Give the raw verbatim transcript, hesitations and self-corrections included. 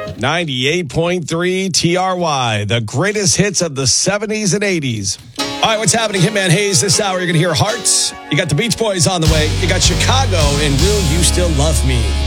ninety-eight point three T R Y, the greatest hits of the seventies and eighties. All right, what's happening? Hitman Hayes this hour. You're going to hear Hearts. You got the Beach Boys on the way. You got Chicago and Will You Still Love Me?